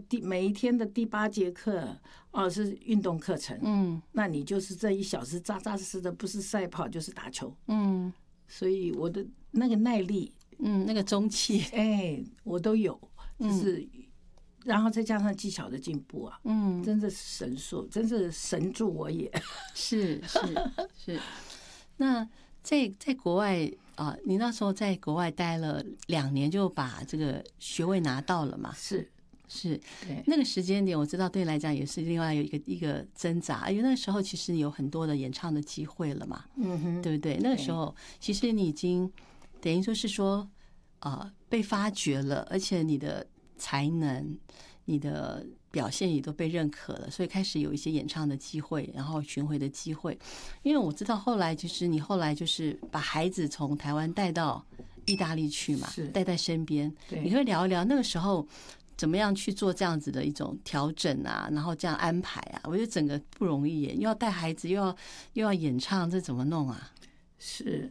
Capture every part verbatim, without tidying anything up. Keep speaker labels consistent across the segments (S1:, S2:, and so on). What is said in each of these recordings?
S1: 第每一天的第八节课哦是运动课程，嗯，那你就是这一小时扎扎实实的，不是赛跑就是打球，嗯，所以我的那个耐力，
S2: 嗯，那个中气，
S1: 哎，我都有，就是。嗯，然后再加上技巧的进步啊，嗯，真的是神速，真是神助我也。
S2: 是是是。那在在国外啊，你那时候在国外待了两年，就把这个学位拿到了嘛？
S1: 是
S2: 是，那个时间点我知道对你来讲也是另外有一个一个挣扎，因为那个时候其实你有很多的演唱的机会了嘛，嗯哼，对不对？那个时候其实你已经等于就是说啊、呃、被发掘了，而且你的才能、你的表现也都被认可了，所以开始有一些演唱的机会，然后巡回的机会。因为我知道后来就是你后来就是把孩子从台湾带到意大利去嘛，带在身边。你会聊一聊那个时候怎么样去做这样子的一种调整啊，然后这样安排啊？我觉得整个不容易耶，又要带孩子，又要又要演唱，这怎么弄啊？
S1: 是，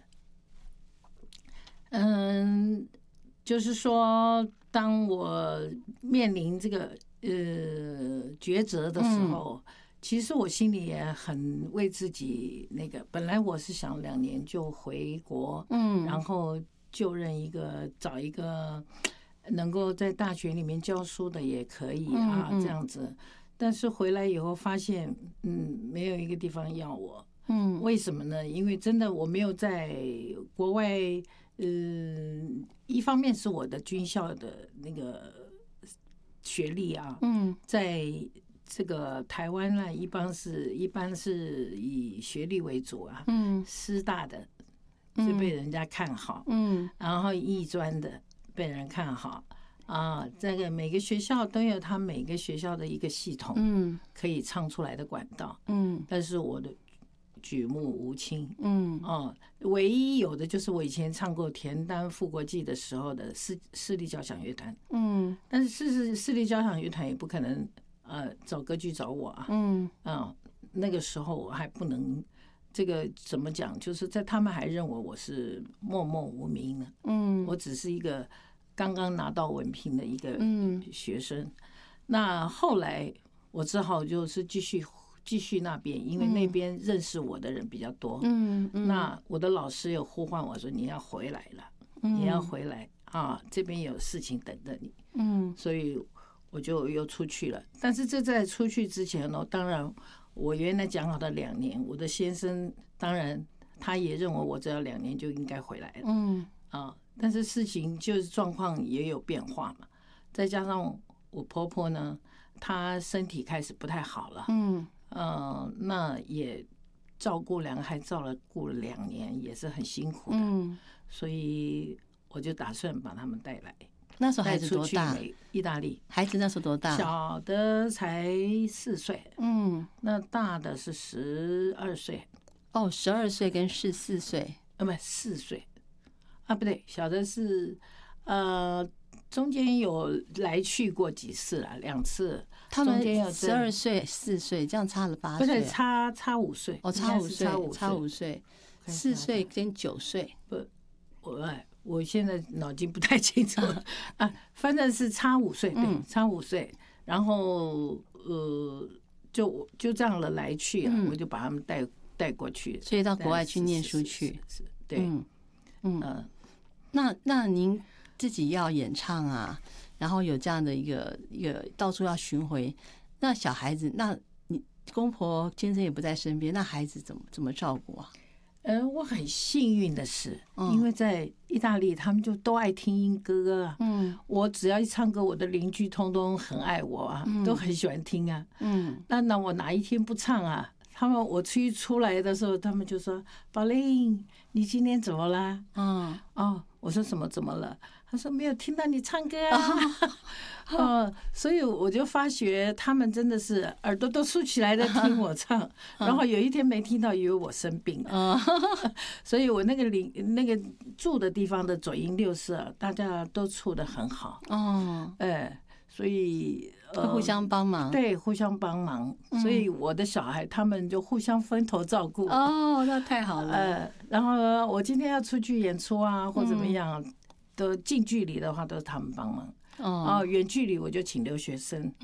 S1: 嗯，就是说。当我面临这个呃抉择的时候，嗯，其实我心里也很为自己那个。本来我是想两年就回国，嗯，然后就任一个找一个能够在大学里面教书的也可以啊，嗯嗯，这样子。但是回来以后发现，嗯，没有一个地方要我，嗯，为什么呢？因为真的我没有在国外。嗯，一方面是我的军校的那个学历啊，嗯，在这个台湾呢，一般是一般是以学历为主啊，嗯，师大的是被人家看好，嗯，然后艺专的被人看好啊，这个每个学校都有他每个学校的一个系统，嗯，可以唱出来的管道，嗯，但是我的。举目无亲，嗯，哦，唯一有的就是我以前唱过田单复国记的时候的市市立交响乐团，嗯，但是市市立交响乐团也不可能呃找歌剧找我啊，嗯，啊，那个时候我还不能，这个怎么讲？就是在他们还认为我是默默无名呢，嗯，我只是一个刚刚拿到文凭的一个学生，嗯，那后来我只好就是继续。继续那边，因为那边认识我的人比较多。嗯嗯，那我的老师有呼唤我说：“你要回来了，嗯，你要回来啊，这边有事情等着你。”嗯，所以我就又出去了。但是这在出去之前呢，当然我原来讲好的两年，我的先生当然他也认为我只要两年就应该回来了。嗯啊，但是事情就是状况也有变化嘛，再加上我婆婆呢，她身体开始不太好了。嗯。呃，那也照顾两个孩子，照了顾了两年，也是很辛苦的。嗯，所以我就打算把他们带来。
S2: 那时候孩子多大？
S1: 意大利。
S2: 孩子那时候多大？
S1: 小的才四岁。嗯，那大的是十二岁。
S2: 哦，十二岁跟十四岁，
S1: 呃，不，四岁。啊，不对，小的是呃。中间有来去过几次了，两次。
S2: 他们十二岁、四岁，这样差了八岁，
S1: 不是差差五岁。
S2: 哦，差五岁，差五岁，四岁跟九岁。
S1: 不，我我现在脑筋不太清楚啊，反正是差五岁，对，差五岁。然后呃，就就这样了来去啊，我就把他们带带过去，
S2: 所以到国外去念书去。
S1: 是，对，嗯
S2: 嗯。那那您自己要演唱啊，然后有这样的一个一个到处要巡回，那小孩子，那你公婆先生也不在身边，那孩子怎么怎么照顾啊？
S1: 呃，我很幸运的是，因为在意大利，他们就都爱听英歌啊。嗯，我只要一唱歌，我的邻居通通很爱我啊，都很喜欢听啊。嗯，那那我哪一天不唱啊？他们我出去出来的时候，他们就说：“宝玲，你今天怎么了？”嗯，哦，我说什么怎么了？他说没有听到你唱歌啊。哦，所以我就发觉他们真的是耳朵都竖起来在听我唱，然后有一天没听到，以为我生病了。所以我那个邻那个住的地方的左邻右舍，大家都处得很好。哦，哎。所以
S2: 会互相帮忙，
S1: 对，互相帮忙。所以我的小孩他们就互相分头照顾。
S2: 哦，那太好了。
S1: 呃，然后呢，我今天要出去演出啊，或怎么样，都近距离的话都是他们帮忙。哦，远距离我就请留学生。